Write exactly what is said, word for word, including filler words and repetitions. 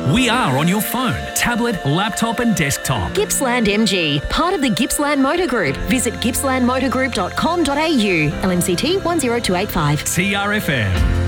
We are on your phone, tablet, laptop and desktop. Gippsland M G, part of the Gippsland Motor Group. Visit gippsland motor group dot com dot a u. L N C T one zero two eight five. T R F M.